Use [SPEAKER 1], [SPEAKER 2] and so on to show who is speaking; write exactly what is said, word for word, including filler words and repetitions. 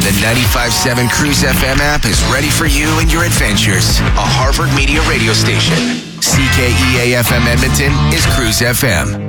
[SPEAKER 1] the ninety-five point seven Cruise F M app is ready for you and your adventures. A Harvard Media radio station. C K E A F M Edmonton is Cruise F M.